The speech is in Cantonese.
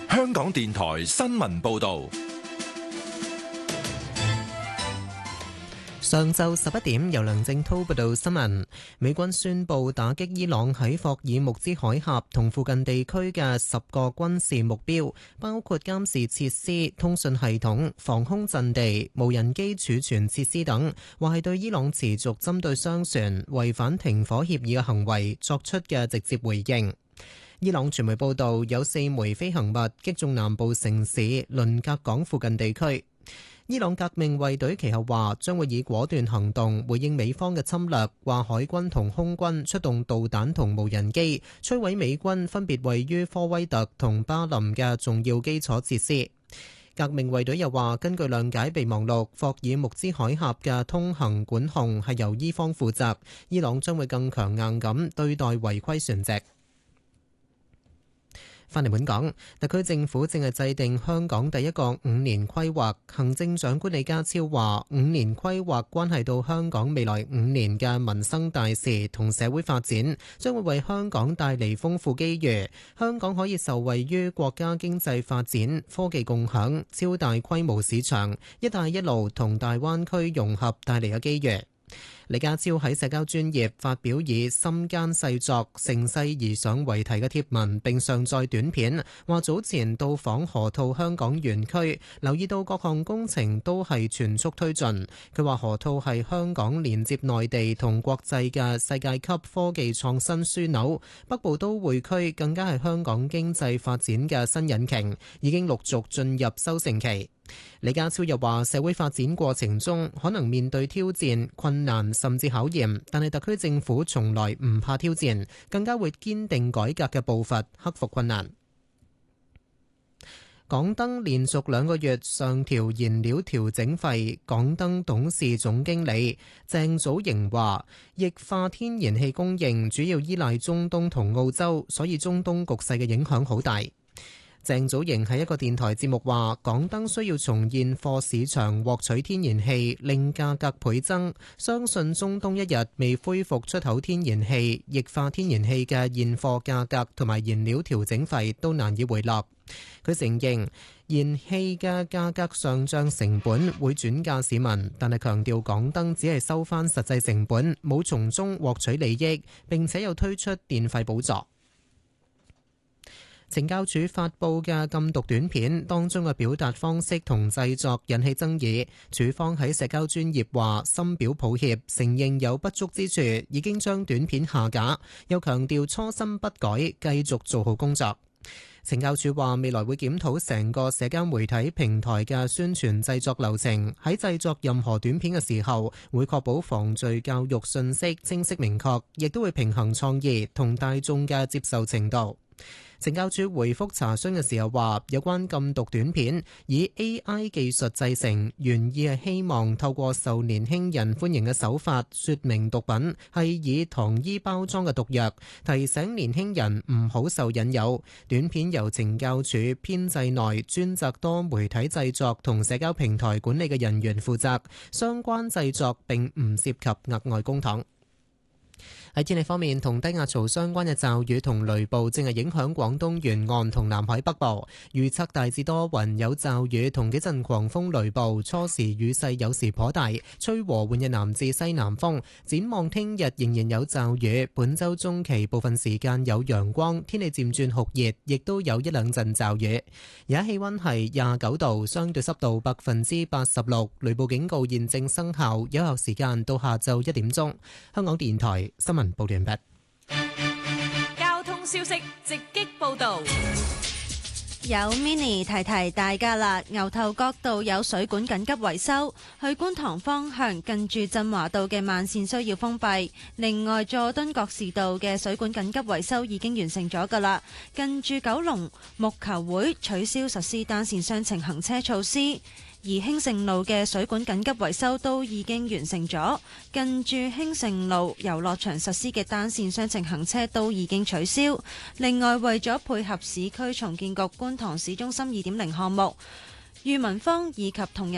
香港電台新聞報道。 上晝11點，由梁正濤報道新聞。美軍宣布打擊伊朗喺霍爾木茲海峽同附近地區嘅10個軍事目標，包括監視設施、通訊系統、防空陣地、無人機儲存設施等，話係對伊朗持續針對商船、違反停火協議嘅行為作出嘅直接回應。伊朗傳媒報道，有4枚飛行物擊中南部城市倫格港附近地區。伊朗革命衛隊其後話將會以果斷行動回應美方嘅侵略，話海軍同空軍出動導彈同無人機摧毀美軍分別位於科威特同巴林嘅重要基礎設施。革命衛隊又話，根據諒解備忘錄，霍爾木茲海峽嘅通行管控係由伊方負責，伊朗將會更強硬咁對待違規船隻。返嚟本港，特區政府正係制定香港第一個5年規劃。行政長官李家超話，5年規劃關係到香港未來5年嘅民生大事同社會發展，將會為香港帶嚟豐富機遇。香港可以受惠於國家經濟發展、科技共享、超大規模市場、一帶一路同大灣區融合帶嚟嘅機遇。李家超喺社交專頁發表以心間細作、乘勢而上為題嘅貼文，並上載短片，話早前到訪河套香港園區，留意到各項工程都係全速推進。佢話河套係香港連接內地同國際嘅世界級科技創新樞紐，北部都會區更加係香港經濟發展嘅新引擎，已經陸續進入收成期。李家超又話，社會發展過程中可能面對挑戰、困難甚至考驗，但係特區政府從來唔怕挑戰，更加會堅定改革嘅步伐，克服困難。港燈連續2個月上調燃料調整費，港燈董事總經理鄭祖瑩話，液化天然氣供應主要依賴中東同澳洲，所以中東局勢嘅影響好大。鄭祖瑩喺一個電台節目話，港燈需要從現貨市場獲取天然氣，令價格倍增。相信中東一日未恢復出口天然氣、液化天然氣嘅現貨價格同埋燃料調整費都難以回落。佢承認燃氣嘅價格上漲成本會轉嫁市民，但係強調港燈只係收返實際成本，冇從中獲取利益，並且有推出電費補助。懲教署發布嘅禁毒短片當中嘅表達方式同製作引起爭議，署方喺社交專頁話深表抱歉，承認有不足之處，已經將短片下架，又強調初心不改，繼續做好工作。懲教署話未來會檢討成個社交媒體平台嘅宣傳製作流程，喺製作任何短片嘅時候，會確保防罪教育信息清晰明確，亦都會平衡創意同大眾嘅接受程度。懲教署回覆查詢嘅時候話，有關禁毒短片以 AI 技術製成，原意係希望透過受年輕人歡迎嘅手法，說明毒品係以糖衣包裝嘅毒藥，提醒年輕人唔好受引誘。短片由懲教署編制內專責多媒體製作同社交平台管理嘅人員負責，相關製作並唔涉及額外公帑。喺天氣方面，同低壓槽相關嘅驟雨同雷暴正係影響廣東沿岸同南海北部，預測大致多雲有驟雨同幾陣狂風雷暴，初時雨勢有時頗大，吹和緩嘅南至西南風。展望聽日仍然有驟雨，本週中期部分時間有陽光，天氣漸轉酷熱，亦都有一兩陣驟雨。而家氣溫係29度，相對濕度86%，雷暴警告現正生效，有效時間到下晝1點鐘。香港電台新聞報完畢。 交通消息直擊報道。 有 mini 提提大家啦，牛頭角道有水管緊急維修，去觀塘方向近住振華道嘅慢線需要封閉。另外，佐敦覺士道嘅水管緊急維修已經完成咗噶啦，近住九龍木球會取消實施單線雙程行車措施。而興盛路嘅水管緊急維修都已經完成咗，近住興盛路遊樂場實施嘅單線雙程行車都已經取消。另外，為咗配合市區重建局觀塘市中心2.0項目，裕民坊以及同日